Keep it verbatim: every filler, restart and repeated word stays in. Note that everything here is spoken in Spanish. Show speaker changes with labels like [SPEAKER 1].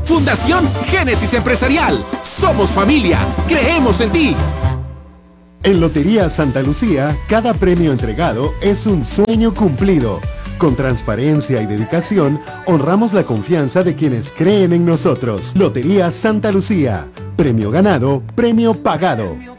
[SPEAKER 1] Fundación Génesis Empresarial. Somos familia. Creemos en ti.
[SPEAKER 2] En Lotería Santa Lucía, cada premio entregado es un sueño cumplido. Con transparencia y dedicación, honramos la confianza de quienes creen en nosotros. Lotería Santa Lucía. Premio ganado, premio pagado.